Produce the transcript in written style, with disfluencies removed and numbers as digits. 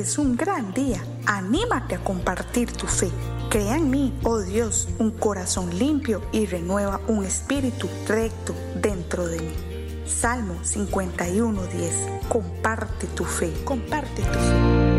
es un gran día. Anímate a compartir tu fe. Crea en mí, oh Dios, un corazón limpio y renueva un espíritu recto dentro de mí. Salmo 51:10. Comparte tu fe. Comparte tu fe.